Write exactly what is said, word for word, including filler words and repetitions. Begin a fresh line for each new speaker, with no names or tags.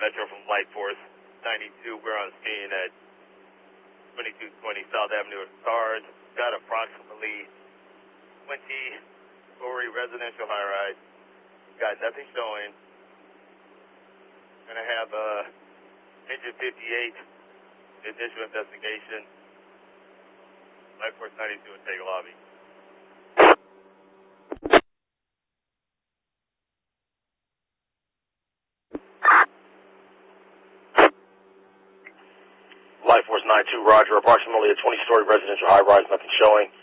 Metro from Light Force ninety-two. We're on scene at twenty-two twenty South Avenue of Stars. Got approximately twenty-story residential high-rise. Got nothing showing. Gonna have uh, engine fifty-eight initial investigation. Light Force ninety-two and take lobby. Light Force ninety-two, roger. Approximately a twenty-story residential high-rise, nothing showing.